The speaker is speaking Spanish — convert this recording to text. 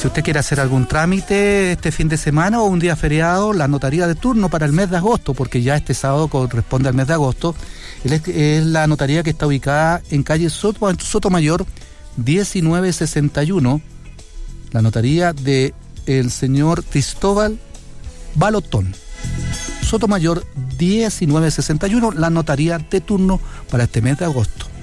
Si usted quiere hacer algún trámite este fin de semana o un día feriado, la notaría de turno para el mes de agosto, porque ya este sábado corresponde al mes de agosto, es la notaría que está ubicada en calle Sotomayor 1961, la notaría de el señor Cristóbal Balotón. Sotomayor 1961, la notaría de turno para este mes de agosto.